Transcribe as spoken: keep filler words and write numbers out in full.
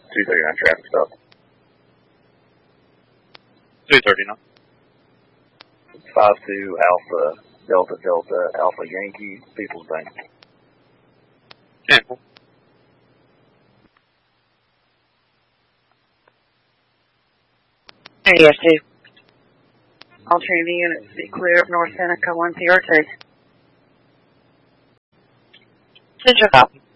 two thirty-nine traffic stop. two thirty-nine. five two Alpha Delta Delta Alpha Yankee People's Bank. Temple. A D S two. All Trinity units be clear of North Seneca one P R two. Central copy.